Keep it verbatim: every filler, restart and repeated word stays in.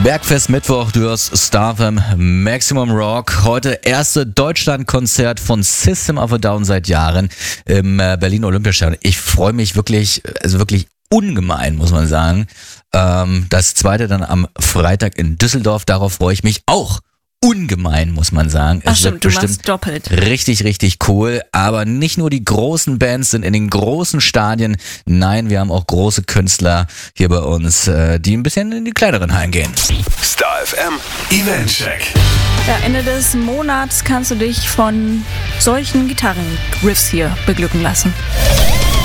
Bergfest Mittwoch, du hörst Star F M Maximum Rock. Heute erste Deutschlandkonzert von System of a Down seit Jahren im Berlin Olympiastadion. Ich freue mich wirklich, also wirklich ungemein, muss man sagen. Ähm, das zweite dann am Freitag in Düsseldorf, darauf freue ich mich auch. Ungemein, muss man sagen. Ach es stimmt, wird du bestimmt machst doppelt. Richtig, richtig cool. Aber nicht nur die großen Bands sind in den großen Stadien. Nein, wir haben auch große Künstler hier bei uns, die ein bisschen in die kleineren Hallen gehen. Star F M Eventcheck. Ja, Ende des Monats kannst du dich von solchen Gitarrenriffs hier beglücken lassen.